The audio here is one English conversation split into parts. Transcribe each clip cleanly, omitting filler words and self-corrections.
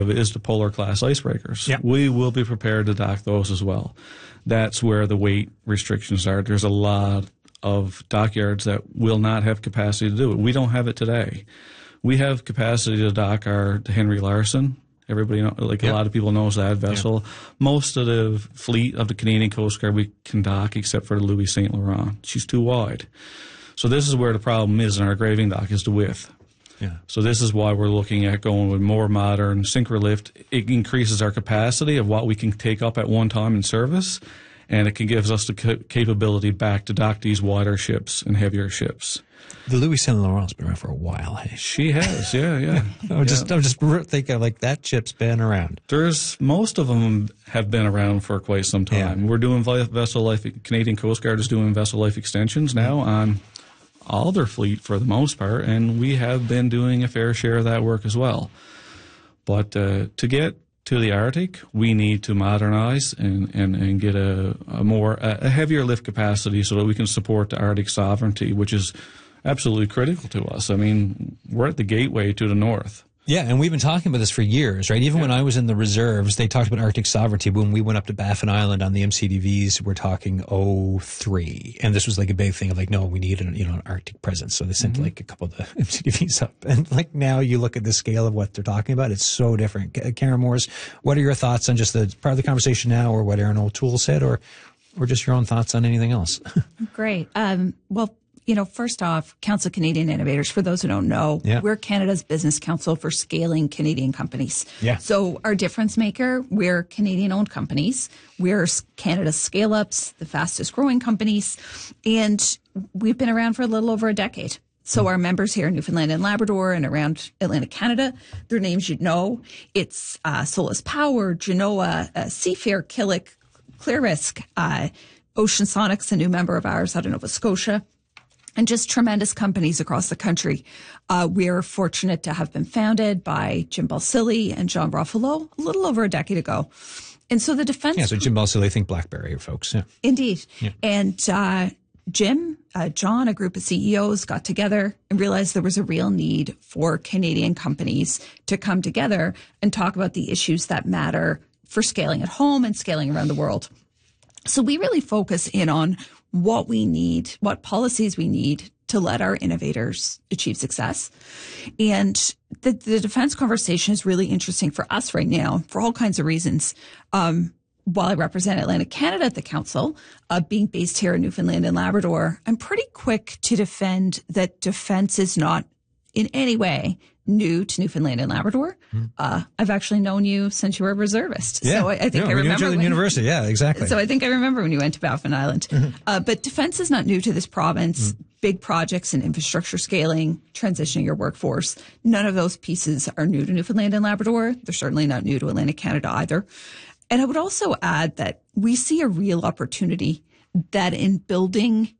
is the polar class icebreakers. Yep. We will be prepared to dock those as well. That's where the weight restrictions are. There's a lot of dockyards that will not have capacity to do it. We don't have it today. We have capacity to dock the Henry Larson. Everybody know, Yep. a lot of people knows that vessel. Yep. Most of the fleet of the Canadian Coast Guard we can dock except for the Louis St. Laurent. She's too wide. So this is where the problem is in our graving dock is the width. Yeah. So this is why we're looking at going with more modern Syncrolift. It increases our capacity of what we can take up at one time in service, and it can give us the capability back to dock these wider ships and heavier ships. The Louis Saint Laurent's been around for a while. Hey? She has, yeah. I'm just thinking like that ship's been around. Most of them have been around for quite some time. Yeah. We're doing vessel life. Canadian Coast Guard is doing vessel life extensions now on all their fleet for the most part, and we have been doing a fair share of that work as well. But to get to the Arctic, we need to modernize and get a heavier lift capacity so that we can support the Arctic sovereignty, which is absolutely critical to us. I mean, we're at the gateway to the North. Yeah, and we've been talking about this for years, right? Even when I was in the reserves, they talked about Arctic sovereignty. When we went up to Baffin Island on the MCDVs, we're talking 2003. And this was like a big thing of like, no, we need an Arctic presence. So they sent like a couple of the MCDVs up. And like now you look at the scale of what they're talking about, it's so different. Karen Moores, what are your thoughts on just the part of the conversation now, or what Aaron O'Toole said, or just your own thoughts on anything else? Great. Well, first off, Council of Canadian Innovators, for those who don't know, we're Canada's business council for scaling Canadian companies. Yeah. So our difference maker, we're Canadian-owned companies. We're Canada's scale-ups, the fastest growing companies, and we've been around for a little over a decade. So our members here in Newfoundland and Labrador and around Atlantic Canada, their names you'd know. It's Solus Power, Genoa, Seafair, Killick, Clearrisk, Ocean Sonics, a new member of ours out of Nova Scotia, and just tremendous companies across the country. We are fortunate to have been founded by Jim Balsillie and John Ruffalo a little over a decade ago. And so the defense... Yeah, so Jim Balsillie, I think BlackBerry folks. Yeah. Indeed. Yeah. And Jim, John, a group of CEOs got together and realized there was a real need for Canadian companies to come together and talk about the issues that matter for scaling at home and scaling around the world. So we really focus in on what we need, what policies we need to let our innovators achieve success. And the defense conversation is really interesting for us right now for all kinds of reasons. While I represent Atlantic Canada at the council, being based here in Newfoundland and Labrador, I'm pretty quick to defend that defense is not in any way new to Newfoundland and Labrador. I've actually known you since you were a reservist. Yeah. So I think I remember in university. Yeah, exactly. So I think I remember when you went to Baffin Island. But defense is not new to this province. Big projects and infrastructure scaling, transitioning your workforce. None of those pieces are new to Newfoundland and Labrador. They're certainly not new to Atlantic Canada either. And I would also add that we see a real opportunity that in building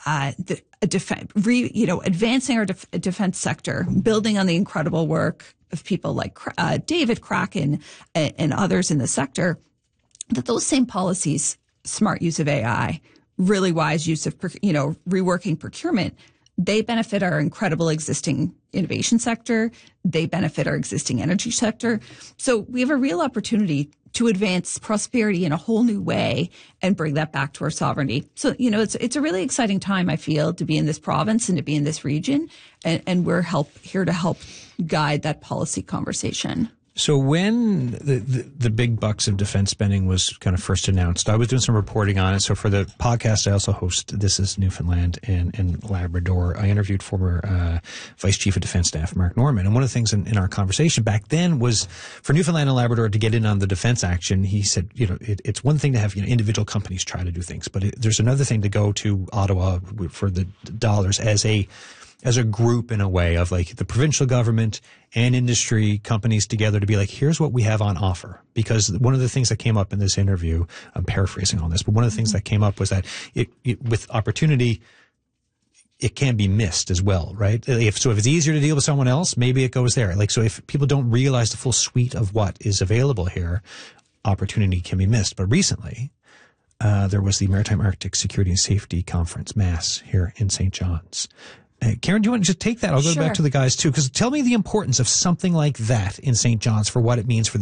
advancing our defense sector, building on the incredible work of people like David Kraken and others in the sector, that those same policies, smart use of AI, really wise use of, reworking procurement, they benefit our incredible existing innovation sector. They benefit our existing energy sector. So we have a real opportunity to advance prosperity in a whole new way and bring that back to our sovereignty. So, it's a really exciting time, I feel, to be in this province and to be in this region. And we're here to help guide that policy conversation. So when the big bucks of defense spending was kind of first announced, I was doing some reporting on it. So for the podcast, I also host This is Newfoundland and Labrador. I interviewed former Vice Chief of Defense Staff Mark Norman. And one of the things in our conversation back then was for Newfoundland and Labrador to get in on the defense action. He said, it's one thing to have individual companies try to do things, but there's another thing to go to Ottawa for the dollars as a group, in a way, of like the provincial government and industry companies together to be like, here's what we have on offer. Because one of the things that came up in this interview, I'm paraphrasing on this, but one of the things that came up was that with opportunity, it can be missed as well, right? If it's easier to deal with someone else, maybe it goes there. So if people don't realize the full suite of what is available here, opportunity can be missed. But recently, there was the Maritime Arctic Security and Safety Conference, MASS, here in St. John's. Karen, do you want to just take that? I'll go back to the guys too, because tell me the importance of something like that in St. John's for what it means for the